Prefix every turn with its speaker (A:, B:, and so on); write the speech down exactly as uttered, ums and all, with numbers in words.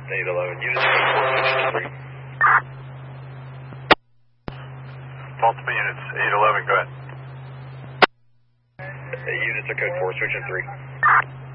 A: eight eleven, units code four, switch three.
B: Multiple units, eight eleven, go ahead.
A: Uh, units are code four, switching three.